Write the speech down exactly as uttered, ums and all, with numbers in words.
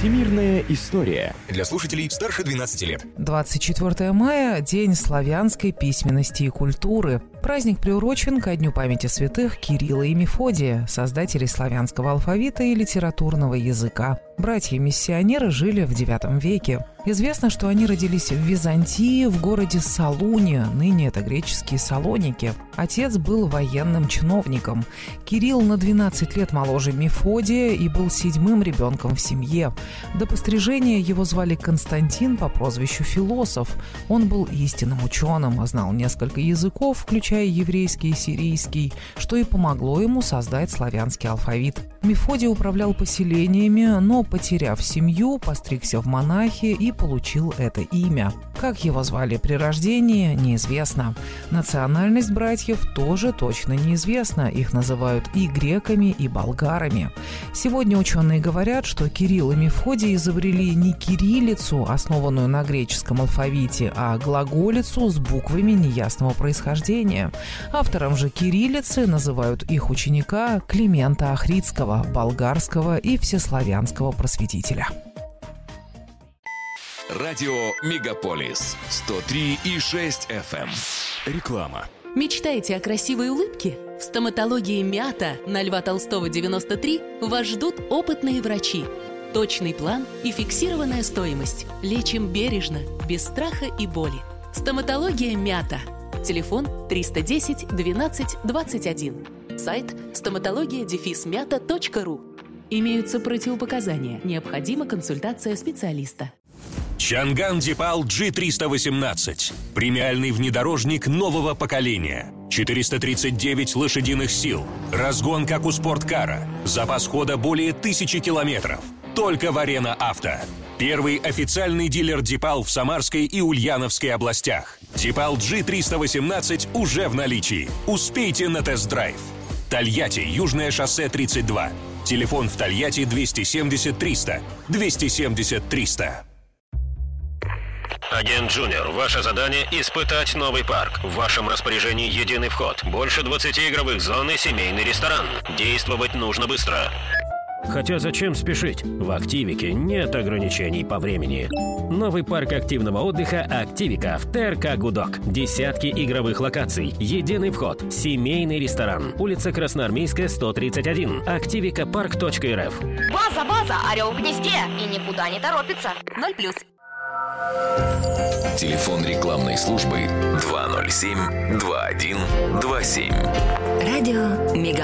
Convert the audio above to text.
Всемирная история. Для слушателей старше двенадцати лет. двадцать четвёртого мая – День славянской письменности и культуры. Праздник приурочен ко Дню памяти святых Кирилла и Мефодия, создателей славянского алфавита и литературного языка. Братья-миссионеры жили в девятом веке. Известно, что они родились в Византии, в городе Салуне, ныне это греческие Салоники. Отец был военным чиновником. Кирилл на двенадцать лет моложе Мефодия и был седьмым ребенком в семье. До пострижения его звали Константин по прозвищу Философ. Он был истинным ученым, знал несколько языков, включая еврейский и сирийский, что и помогло ему создать славянский алфавит. Мефодий управлял поселениями, но, потеряв семью, постригся в монахи и получил это имя. Как его звали при рождении, неизвестно. Национальность братьев тоже точно неизвестна. Их называют и греками, и болгарами. Сегодня ученые говорят, что Кирилл и Мефодий изобрели не кириллицу, основанную на греческом алфавите, а глаголицу с буквами неясного происхождения. Автором же кириллицы называют их ученика Климента Охридского, болгарского и всеславянского просветителя. Радио Мегаполис сто три и шесть эф эм. Реклама. Мечтаете о красивой улыбке? В стоматологии «Мята» на Льва Толстого, девяносто три вас ждут опытные врачи. Точный план и фиксированная стоимость. Лечим бережно, без страха и боли. Стоматология «Мята». Телефон триста десять двенадцать двадцать один. Сайт стоматология дефис мята точка ру. Имеются противопоказания. Необходима консультация специалиста. Чанган Дипал джи триста восемнадцать. Премиальный внедорожник нового поколения. четыреста тридцать девять лошадиных сил. Разгон, как у спорткара. Запас хода более тысячи километров. Только в Арена Авто. Первый официальный дилер Дипал в Самарской и Ульяновской областях. Дипал джи триста восемнадцать уже в наличии. Успейте на тест-драйв. Тольятти, Южное шоссе тридцать два. Телефон в Тольятти двести семьдесят триста. двести семьдесят триста. Агент Джуниор, ваше задание – испытать новый парк. В вашем распоряжении единый вход. Больше двадцати игровых зон и семейный ресторан. Действовать нужно быстро. Хотя зачем спешить? В Активике нет ограничений по времени. Новый парк активного отдыха «Активика» в ТРК «Гудок». Десятки игровых локаций, единый вход, семейный ресторан. Улица Красноармейская, сто тридцать один. активика парк точка эр эф. База, база, орел в гнезде и никуда не торопится. Ноль плюс. Телефон рекламной службы два ноль семь два один два семь. Радио Мегаполис.